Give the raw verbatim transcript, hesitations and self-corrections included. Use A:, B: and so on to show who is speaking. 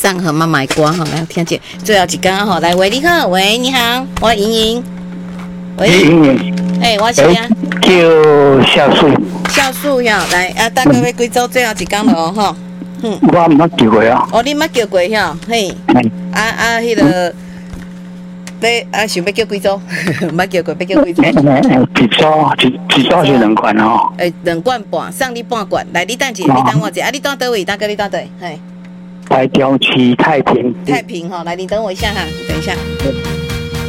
A: 上和妈妈的歌哈，来听见最后一间哈，来喂你好，喂你好，我莹莹，喂，哎、欸，我是啊，
B: 叫小树，
A: 小树呀，来啊，大概要几组最后一间了吼，嗯，
B: 我毋捌叫过啊，
A: 哦，你捌叫过吼，嘿，啊啊，迄、那个。要啊，想要叫几组？毋捌叫过，要叫几组？
B: 一组一一组是两罐哦。
A: 诶，两罐半，送你半罐。来，你等一下，你等我一下。啊，你住倒位？大哥，你住倒位？嘿。
B: 台中市太平。
A: 太平哈，来，你等我一下哈，等一下。